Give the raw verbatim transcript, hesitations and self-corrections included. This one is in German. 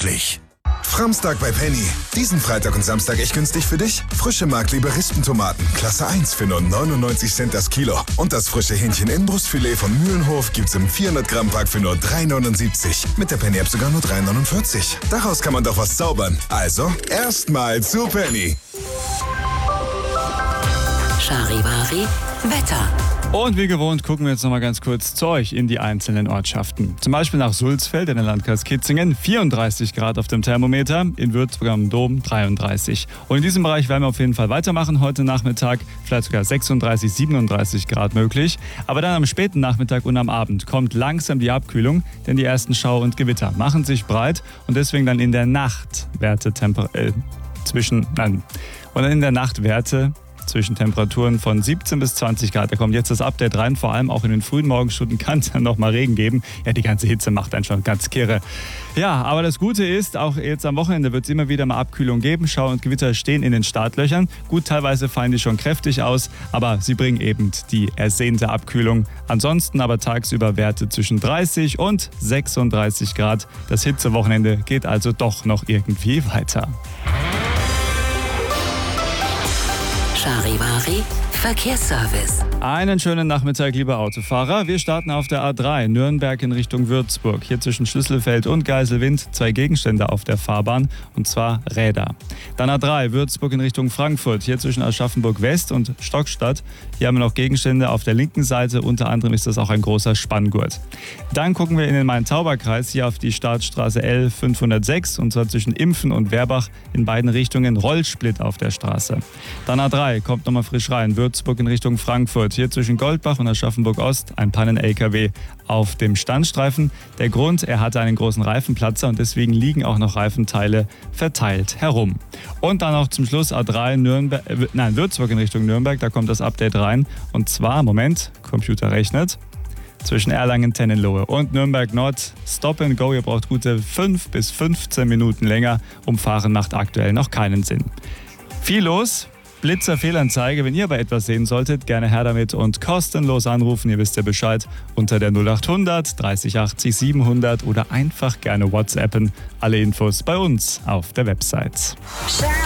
möglich. Framstag bei Penny. Diesen Freitag und Samstag echt günstig für dich. Frische Markliebe Rispentomaten, Klasse eins für nur neunundneunzig Cent das Kilo. Und das frische Hähnchen Inbrustfilet von Mühlenhof gibt's im vierhundert Gramm Pack für nur drei neunundsiebzig. Mit der Penny-App sogar nur drei neunundvierzig. Daraus kann man doch was zaubern. Also, erstmal zu Penny. Charivari Wetter. Und wie gewohnt gucken wir jetzt noch mal ganz kurz zu euch in die einzelnen Ortschaften. Zum Beispiel nach Sulzfeld in der Landkreis Kitzingen, vierunddreißig Grad auf dem Thermometer, in Würzburg am Dom dreiunddreißig. Und in diesem Bereich werden wir auf jeden Fall weitermachen heute Nachmittag, vielleicht sogar sechsunddreißig, siebenunddreißig Grad möglich. Aber dann am späten Nachmittag und am Abend kommt langsam die Abkühlung, denn die ersten Schauer und Gewitter machen sich breit und deswegen dann in der Nacht Werte Temper- äh, zwischen, nein, und dann in der Nacht Werte zwischen Temperaturen von siebzehn bis zwanzig Grad. Da kommt jetzt das Update rein, vor allem auch in den frühen Morgenstunden kann es dann noch mal Regen geben. Ja, die ganze Hitze macht einen schon ganz kirre. Ja, aber das Gute ist, auch jetzt am Wochenende wird es immer wieder mal Abkühlung geben. Schauer und Gewitter stehen in den Startlöchern. Gut, teilweise fallen die schon kräftig aus, aber sie bringen eben die ersehnte Abkühlung. Ansonsten aber tagsüber Werte zwischen dreißig und sechsunddreißig Grad. Das Hitzewochenende geht also doch noch irgendwie weiter. Charivari Verkehrsservice. Einen schönen Nachmittag, liebe Autofahrer. Wir starten auf der A drei, Nürnberg in Richtung Würzburg. Hier zwischen Schlüsselfeld und Geiselwind zwei Gegenstände auf der Fahrbahn, und zwar Räder. Dann A drei, Würzburg in Richtung Frankfurt. Hier zwischen Aschaffenburg West und Stockstadt. Hier haben wir noch Gegenstände auf der linken Seite. Unter anderem ist das auch ein großer Spanngurt. Dann gucken wir in den Main-Tauber-Kreis, hier auf die Startstraße L fünfhundertsechs, und zwar zwischen Impfen und Werbach in beiden Richtungen Rollsplit auf der Straße. Dann A drei, kommt nochmal frisch rein, Würzburg in Richtung Frankfurt. Hier zwischen Goldbach und Aschaffenburg Ost ein Pannen-L K W auf dem Standstreifen. Der Grund, er hatte einen großen Reifenplatzer und deswegen liegen auch noch Reifenteile verteilt herum. Und dann noch zum Schluss A drei, Nürnberg, äh, nein, Würzburg in Richtung Nürnberg, da kommt das Update rein. Und zwar, Moment, Computer rechnet, zwischen Erlangen-Tennenlohe und Nürnberg Nord Stop and Go. Ihr braucht gute fünf bis fünfzehn Minuten länger. Umfahren macht aktuell noch keinen Sinn. Viel los. Blitzer Fehlanzeige, wenn ihr aber etwas sehen solltet, gerne her damit und kostenlos anrufen, ihr wisst ja Bescheid, unter der null achthundert dreißig achtzig siebenhundert oder einfach gerne WhatsAppen. Alle Infos bei uns auf der Website.